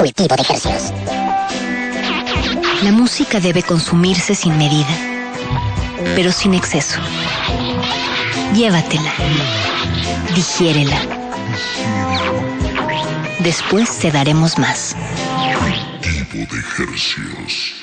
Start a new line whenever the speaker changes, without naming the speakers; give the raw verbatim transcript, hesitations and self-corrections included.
Cultivo de hercios.
La música debe consumirse sin medida, pero sin exceso. Llévatela. Digiérela. Después te daremos más.
Cultivo de hercios.